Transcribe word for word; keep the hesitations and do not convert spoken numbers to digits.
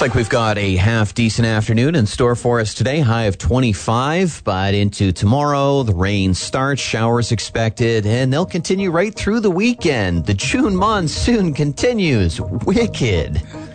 like we've got a half-decent afternoon in store for us today. High of twenty-five, but into tomorrow, the rain starts, showers expected, and they'll continue right through the weekend. The June monsoon continues. Wicked.